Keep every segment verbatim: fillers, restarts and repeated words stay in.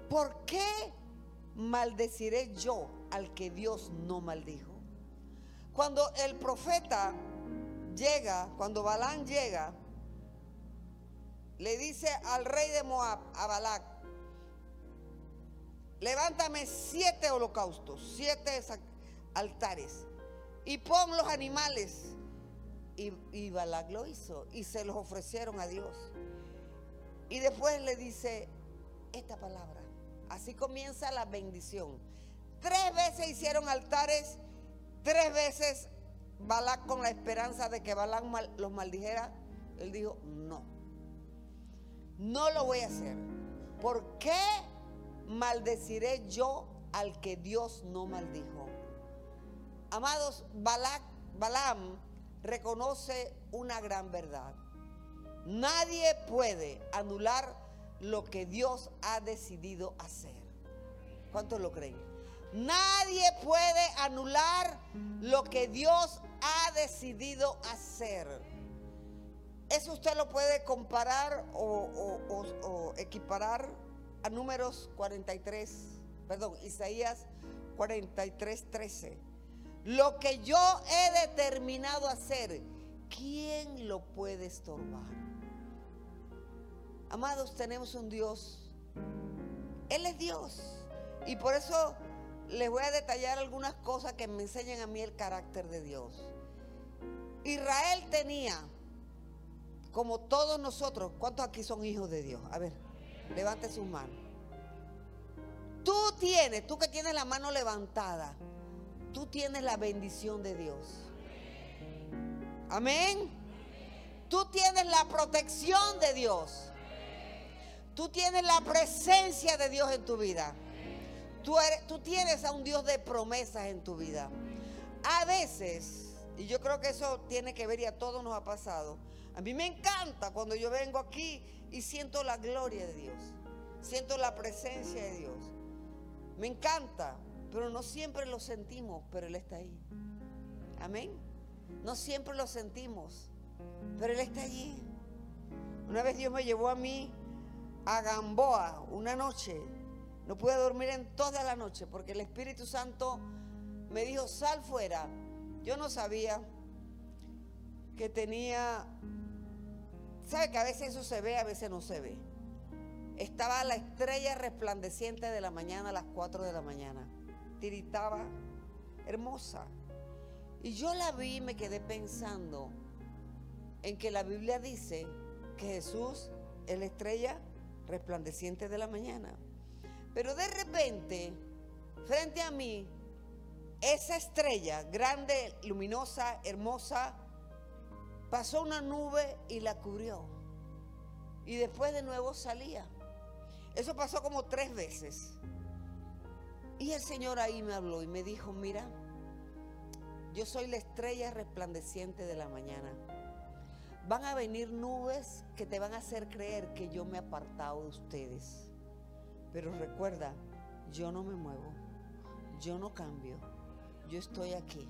¿por qué maldeciré yo al que Dios no maldijo? Cuando el profeta llega, cuando Balaam llega, le dice al rey de Moab, a Balac: levántame siete holocaustos, siete altares, y pon los animales. Y, y Balac lo hizo y se los ofrecieron a Dios. Y después le dice esta palabra. Así comienza la bendición. Tres veces hicieron altares, tres veces Balac, con la esperanza de que Balac mal, los maldijera, él dijo: no, no lo voy a hacer. ¿Por qué maldeciré yo al que Dios no maldijo? Amados, Balac, Balaam reconoce una gran verdad. Nadie puede anular lo que Dios ha decidido hacer. ¿Cuántos lo creen? Nadie puede anular lo que Dios ha decidido hacer. Eso usted lo puede comparar o, o, o, o equiparar a Números cuarenta y tres, perdón, Isaías cuarenta y tres, trece. Lo que yo he determinado hacer, ¿quién lo puede estorbar? Amados, tenemos un Dios. Él es Dios. Y por eso les voy a detallar algunas cosas que me enseñan a mí el carácter de Dios. Israel tenía, como todos nosotros, ¿cuántos aquí son hijos de Dios? A ver, levante sus manos. Tú tienes, tú que tienes la mano levantada, tú tienes la bendición de Dios. Amén. Tú tienes la protección de Dios. Tú tienes la presencia de Dios en tu vida. Tú, eres, tú tienes a un Dios de promesas en tu vida. A veces, y yo creo que eso tiene que ver y a todos nos ha pasado, a mí me encanta cuando yo vengo aquí y siento la gloria de Dios, siento la presencia de Dios. Me encanta, pero no siempre lo sentimos, pero Él está ahí. Amén. No siempre lo sentimos, pero Él está allí. Una vez Dios me llevó a mí a Gamboa una noche. No pude dormir en toda la noche porque el Espíritu Santo me dijo: sal fuera. Yo no sabía que tenía, sabe que a veces eso se ve, a veces no se ve. Estaba la estrella resplandeciente de la mañana a las cuatro de la mañana. Tiritaba, hermosa. Y yo la vi y me quedé pensando en que la Biblia dice que Jesús es la estrella resplandeciente de la mañana. Pero de repente, frente a mí, esa estrella grande, luminosa, hermosa, pasó una nube y la cubrió. Y después de nuevo salía. Eso pasó como tres veces. Y el Señor ahí me habló y me dijo: mira, yo soy la estrella resplandeciente de la mañana. Van a venir nubes que te van a hacer creer que yo me he apartado de ustedes. Pero recuerda, yo no me muevo, yo no cambio, yo estoy aquí.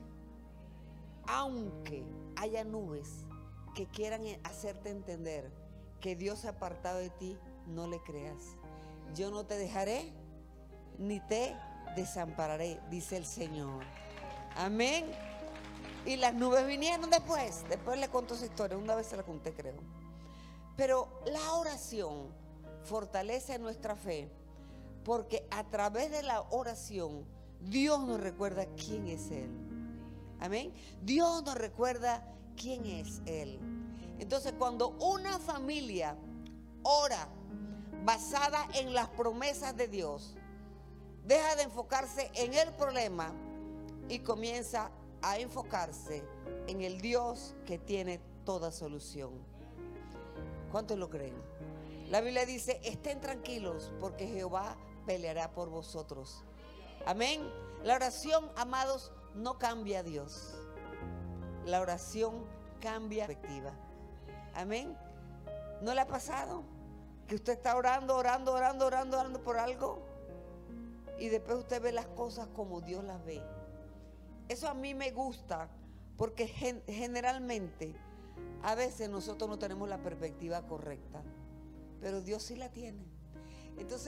Aunque haya nubes que quieran hacerte entender que Dios se ha apartado de ti, no le creas. Yo no te dejaré ni te desampararé, dice el Señor. Amén. Y las nubes vinieron después. Después le conto esa historia. Una vez se la conté, creo. Pero la oración fortalece nuestra fe, porque a través de la oración Dios nos recuerda quién es Él. Amén. Dios nos recuerda quién es Él. Entonces, cuando una familia ora basada en las promesas de Dios, deja de enfocarse en el problema y comienza a enfocarse en el Dios que tiene toda solución. ¿Cuántos lo creen? La Biblia dice: estén tranquilos porque Jehová peleará por vosotros. Amén. La oración, amados, no cambia a Dios. La oración cambia perspectiva. Amén. ¿No le ha pasado que usted está orando, orando, orando, orando, orando por algo y después usted ve las cosas como Dios las ve? Eso a mí me gusta porque gen- generalmente a veces nosotros no tenemos la perspectiva correcta, pero Dios sí la tiene. Entonces